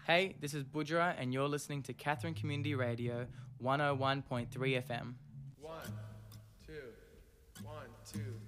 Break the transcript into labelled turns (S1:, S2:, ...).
S1: Hey, this is Budra, and you're listening to Catherine Community Radio 101.3 FM.
S2: 1, 2, 1, 2.